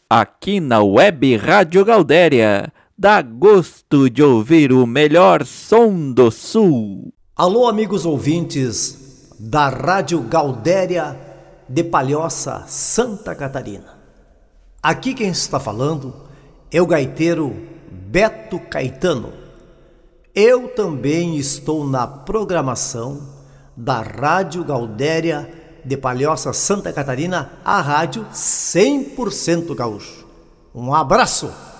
Aqui na Web Rádio Gaudéria, dá gosto de ouvir o melhor som do Sul. Alô, amigos ouvintes da Rádio Gaudéria de Palhoça, Santa Catarina. Aqui quem está falando é o gaiteiro Beto Caetano. Eu também estou na programação da Rádio Gaudéria de Palhoça, Santa Catarina, a rádio 100% gaúcho. Um abraço!